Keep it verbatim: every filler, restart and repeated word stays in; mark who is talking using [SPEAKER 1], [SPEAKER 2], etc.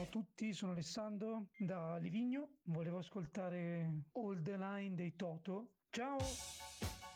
[SPEAKER 1] Ciao a tutti, sono Alessandro da Livigno. Volevo ascoltare All the Line dei Toto. Ciao!